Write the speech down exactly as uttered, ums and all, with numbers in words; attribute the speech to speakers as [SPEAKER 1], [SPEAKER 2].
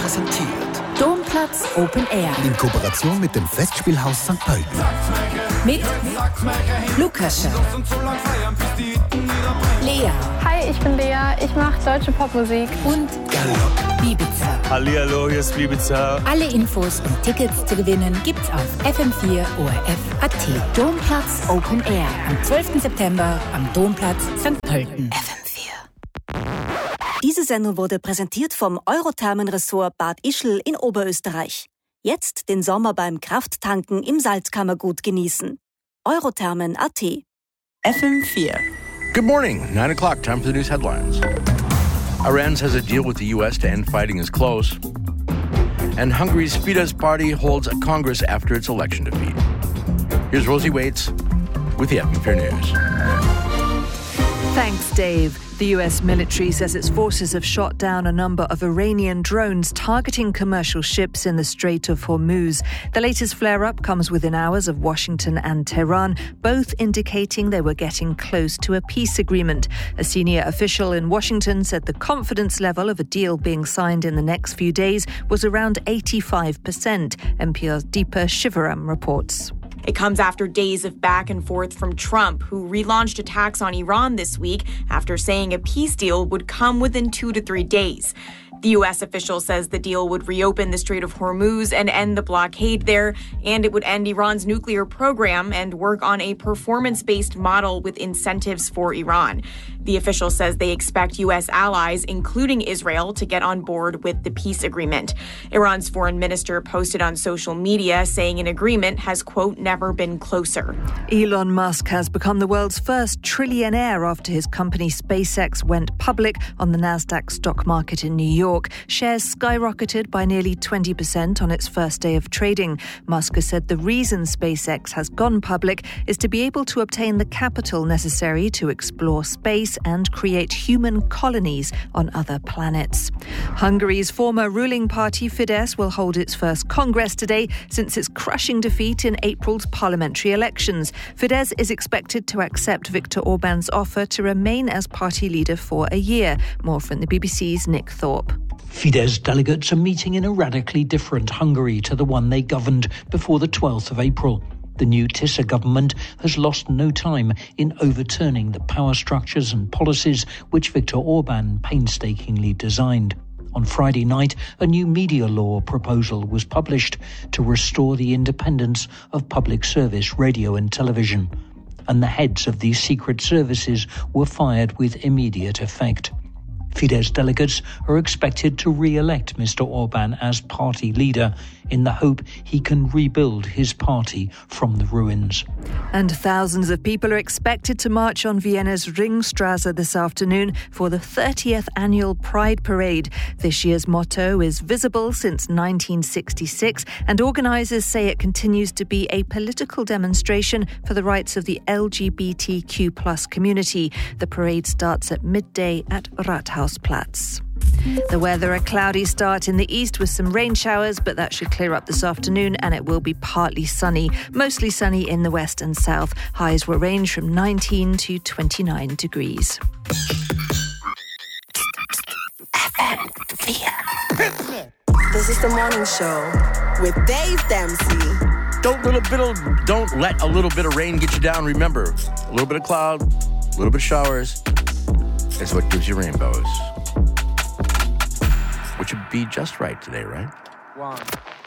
[SPEAKER 1] präsentiert
[SPEAKER 2] Domplatz Open Air
[SPEAKER 1] in Kooperation mit dem Festspielhaus Sankt Pölten.
[SPEAKER 2] Mit Lukascha, Lea.
[SPEAKER 3] Hi, ich bin Lea. Ich mache deutsche Popmusik.
[SPEAKER 2] Und
[SPEAKER 1] Galopp.
[SPEAKER 2] Bibiza.
[SPEAKER 4] Hallihallo, hier ist Bibiza.
[SPEAKER 2] Alle Infos und Tickets zu gewinnen gibt's auf F M vier O R F Punkt A T. Domplatz Open Air am zwölften September am Domplatz Sankt Pölten. F M vier.
[SPEAKER 5] Diese Sendung wurde präsentiert vom Eurothermen-Ressort Bad Ischl in Oberösterreich. Jetzt den Sommer beim Krafttanken im Salzkammergut genießen. Eurothermen Punkt A T.
[SPEAKER 6] F M vier.
[SPEAKER 7] Good morning. nine o'clock, time for the news headlines. Iran says a deal with the U S to end fighting is close. And Hungary's Fidesz party holds a Congress after its election defeat. Here's Rosie Waits with the F M four News.
[SPEAKER 6] Thanks, Dave. The U S military says its forces have shot down a number of Iranian drones targeting commercial ships in the Strait of Hormuz. The latest flare-up comes within hours of Washington and Tehran, both indicating they were getting close to a peace agreement. A senior official in Washington said the confidence level of a deal being signed in the next few days was around eighty-five percent. N P R's Deepa Shivaram reports.
[SPEAKER 8] It comes after days of back and forth from Trump, who relaunched attacks on Iran this week after saying a peace deal would come within two to three days. The U S official says the deal would reopen the Strait of Hormuz and end the blockade there, and it would end Iran's nuclear program and work on a performance-based model with incentives for Iran. The official says they expect U S allies, including Israel, to get on board with the peace agreement. Iran's foreign minister posted on social media saying an agreement has, quote, never been closer.
[SPEAKER 6] Elon Musk has become the world's first trillionaire after his company SpaceX went public on the Nasdaq stock market in New York. Shares skyrocketed by nearly twenty percent on its first day of trading. Musk has said the reason SpaceX has gone public is to be able to obtain the capital necessary to explore space and create human colonies on other planets. Hungary's former ruling party Fidesz will hold its first Congress today since its crushing defeat in April's parliamentary elections. Fidesz is expected to accept Viktor Orban's offer to remain as party leader for a year. More from the B B C's Nick Thorpe.
[SPEAKER 9] Fidesz delegates are meeting in a radically different Hungary to the one they governed before the twelfth of April. The new Tisza government has lost no time in overturning the power structures and policies which Viktor Orban painstakingly designed. On Friday night, a new media law proposal was published to restore the independence of public service radio and television. And the heads of these secret services were fired with immediate effect. Fidesz delegates are expected to re-elect Mister Orban as party leader in the hope he can rebuild his party from the ruins.
[SPEAKER 6] And thousands of people are expected to march on Vienna's Ringstraße this afternoon for the thirtieth annual Pride Parade. This year's motto is visible since nineteen sixty-six, and organisers say it continues to be a political demonstration for the rights of the L G B T Q plus community. The parade starts at midday at Rathausplatz. The weather, a cloudy start in the east with some rain showers, but that should clear up this afternoon and it will be partly sunny. Mostly sunny in the west and south. Highs will range from nineteen to twenty-nine degrees.
[SPEAKER 2] F M four.
[SPEAKER 10] This is the morning show with Dave Dempsey.
[SPEAKER 7] Don't little bit of, don't let a little bit of rain get you down. Remember, a little bit of cloud, a little bit of showers is what gives you rainbows. Which would be just right today, right?
[SPEAKER 11] One.